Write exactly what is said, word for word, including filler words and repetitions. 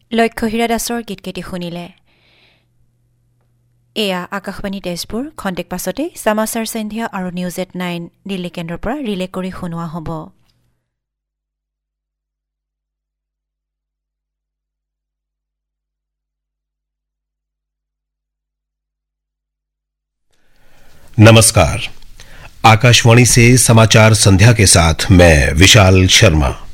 লক্ষ্যহীৰা দাসৰ গীতকেইটি শুনিলে। এয়া আকাশবাণী তেজপুৰ। খন্তেক পাছতে সমাচাৰ সন্ধ্যা আৰু নিউজ এট নাইন দিল্লী কেন্দ্ৰৰ পৰা ৰিলে কৰি শুনোৱা হ'ব। नमस्कार। आकाशवाणी से समाचार संध्या के साथ मैं विशाल शर्मा।